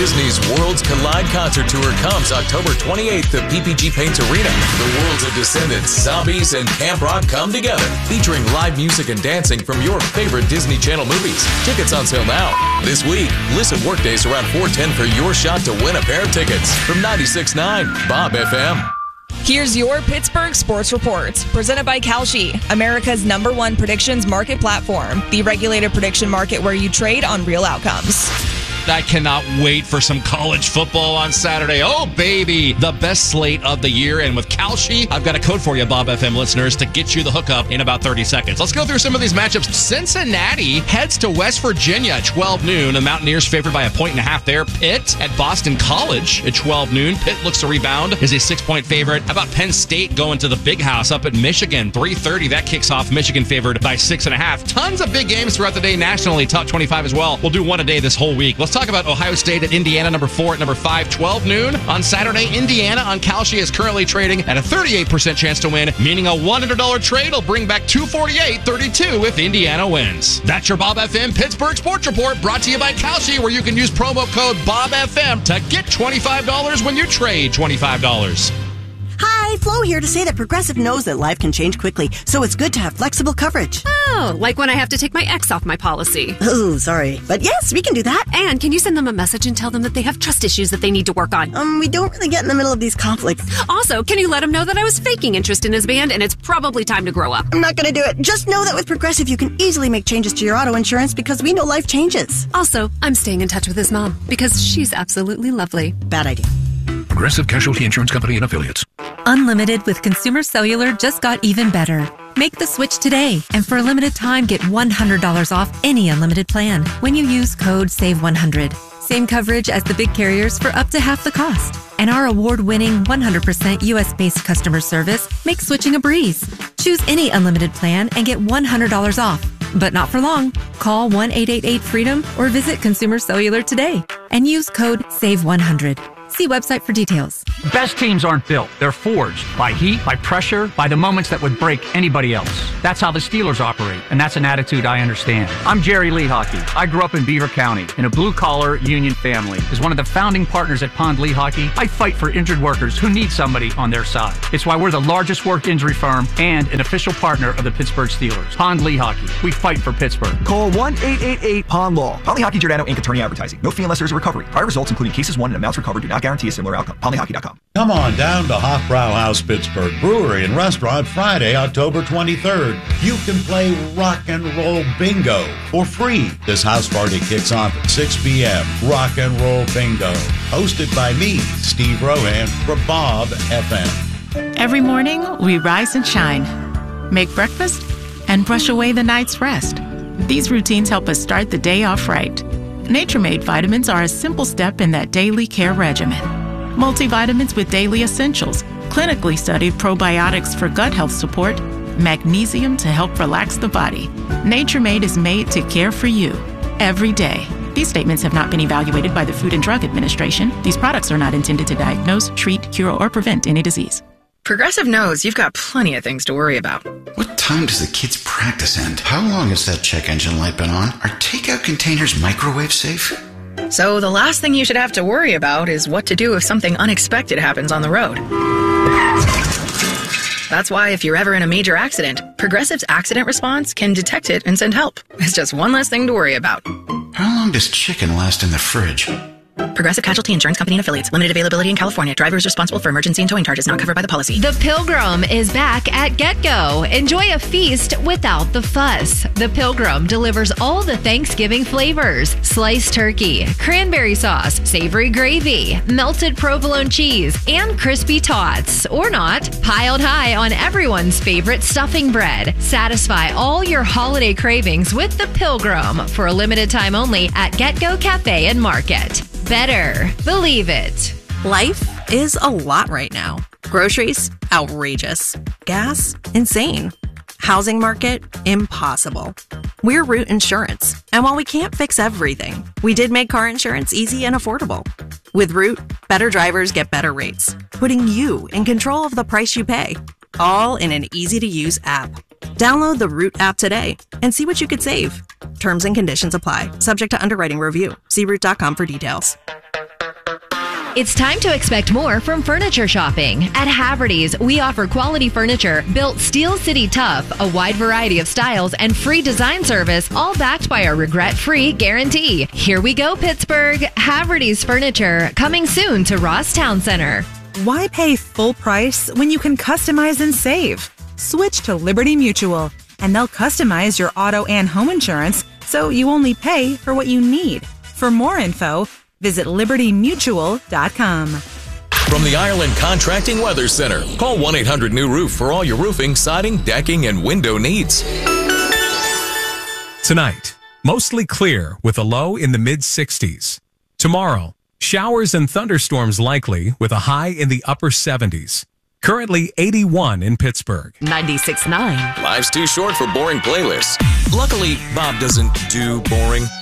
Disney's Worlds Collide Concert Tour comes October 28th to PPG Paints Arena. The worlds of Descendants, Zombies, and Camp Rock come together, featuring live music and dancing from your favorite Disney Channel movies. Tickets on sale now. This week, listen workdays around 4:10 for your shot to win a pair of tickets from 96.9 Bob FM. Here's your Pittsburgh Sports Report, presented by Kalshi, America's #1 predictions market platform, the regulated prediction market where you trade on real outcomes. I cannot wait for some college football on Saturday. Oh, baby. The best slate of the year. And with Kalshi, I've got a code for you, Bob FM listeners, to get you the hookup in about 30 seconds. Let's go through some of these matchups. Cincinnati heads to West Virginia at 12 noon. The Mountaineers favored by 1.5 there. Pitt at Boston College at 12 noon. Pitt looks to rebound, is a 6-point favorite. How about Penn State going to the Big House up at Michigan? 3:30. That kicks off. Michigan favored by 6.5. Tons of big games throughout the day nationally. Top 25 as well. We'll do one a day this whole week. Let's talk about Ohio State at Indiana, number 4 at number 5, 12 noon. On Saturday, Indiana on Kalshi is currently trading at a 38% chance to win, meaning a $100 trade will bring back $248.32 if Indiana wins. That's your Bob FM Pittsburgh Sports Report, brought to you by Kalshi, where you can use promo code BOBFM to get $25 when you trade $25. Hi, Flo here to say that Progressive knows that life can change quickly, so it's good to have flexible coverage. Oh, like when I have to take my ex off my policy. Oh, sorry. But yes, we can do that. And can you send them a message and tell them that they have trust issues that they need to work on? We don't really get in the middle of these conflicts. Also, can you let them know that I was faking interest in his band and it's probably time to grow up? I'm not going to do it. Just know that with Progressive, you can easily make changes to your auto insurance because we know life changes. Also, I'm staying in touch with his mom because she's absolutely lovely. Bad idea. Progressive Casualty Insurance Company and Affiliates. Unlimited with Consumer Cellular just got even better. Make the switch today, and for a limited time, get $100 off any unlimited plan when you use code SAVE100. Same coverage as the big carriers for up to half the cost. And our award-winning 100% U.S.-based customer service makes switching a breeze. Choose any unlimited plan and get $100 off. But not for long. Call 1-888-FREEDOM or visit Consumer Cellular today and use code SAVE100. See website for details. Best teams aren't built. They're forged by heat, by pressure, by the moments that would break anybody else. That's how the Steelers operate, and that's an attitude I understand. I'm Jerry Lee Hockey. I grew up in Beaver County in a blue-collar union family. As one of the founding partners at Pond Lee Hockey, I fight for injured workers who need somebody on their side. It's why we're the largest work injury firm and an official partner of the Pittsburgh Steelers. Pond Lee Hockey. We fight for Pittsburgh. Call 1-888-POND-LAW. Pond Lee Hockey Giordano Inc. Attorney Advertising. No fee unless there's a recovery. Prior results, including cases won and amounts recovered, do not guarantee a similar outcome. PondLeeHockey.com. Come on down to Hofbrauhaus Pittsburgh Brewery and Restaurant Friday, October 23rd. You can play rock and roll bingo for free. This house party kicks off at 6 p.m. Rock and roll bingo. Hosted by me, Steve Rohan, for Bob FM. Every morning, we rise and shine, make breakfast, and brush away the night's rest. These routines help us start the day off right. Nature Made vitamins are a simple step in that daily care regimen. Multivitamins with daily essentials, clinically studied probiotics for gut health support, magnesium to help relax the body. Nature Made is made to care for you every day. These statements have not been evaluated by the Food and Drug Administration. These products are not intended to diagnose, treat, cure, or prevent any disease. Progressive knows you've got plenty of things to worry about. What time does the kids' practice end? How long has that check engine light been on? Are takeout containers microwave safe? So the last thing you should have to worry about is what to do if something unexpected happens on the road. That's why if you're ever in a major accident, Progressive's accident response can detect it and send help. It's just one less thing to worry about. How long does chicken last in the fridge? Progressive Casualty Insurance Company and Affiliates. Limited availability in California. Driver is responsible for emergency and towing charges not covered by the policy. The Pilgrim is back at GetGo. Enjoy a feast without the fuss. The Pilgrim delivers all the Thanksgiving flavors: sliced turkey, cranberry sauce, savory gravy, melted provolone cheese, and crispy tots, or not, piled high on everyone's favorite stuffing bread. Satisfy all your holiday cravings with The Pilgrim for a limited time only at GetGo Cafe and Market. Better believe it. Life is a lot right now. Groceries, outrageous. Gas, insane. Housing market, impossible. We're Root Insurance, and while we can't fix everything, we did make car insurance easy and affordable. With Root, better drivers get better rates, putting you in control of the price you pay, all in an easy-to-use app. Download the Root app today and see what you could save. Terms and conditions apply, subject to underwriting review. See Root.com for details. It's time to expect more from furniture shopping. At Haverty's, we offer quality furniture built Steel City tough, a wide variety of styles, and free design service, all backed by our regret-free guarantee. Here we go, Pittsburgh. Haverty's Furniture, coming soon to Ross Town Center. Why pay full price when you can customize and save? Switch to Liberty Mutual, and they'll customize your auto and home insurance so you only pay for what you need. For more info, visit libertymutual.com. From the Ireland Contracting Weather Center, call 1-800-NEW-ROOF for all your roofing, siding, decking, and window needs. Tonight, mostly clear with a low in the mid-60s. Tomorrow, showers and thunderstorms likely with a high in the upper 70s. Currently 81 in Pittsburgh. 96.9. Life's too short for boring playlists. Luckily, Bob doesn't do boring.